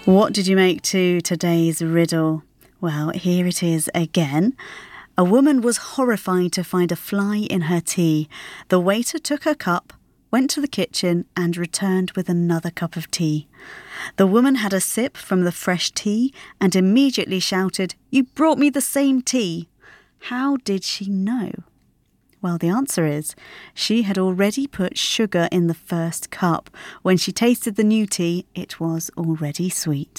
What did you make to today's riddle? Well, here it is again. A woman was horrified to find a fly in her tea. The waiter took her cup, went to the kitchen and returned with another cup of tea. The woman had a sip from the fresh tea and immediately shouted, "You brought me the same tea." How did she know? Well, the answer is she had already put sugar in the first cup. When she tasted the new tea, it was already sweet.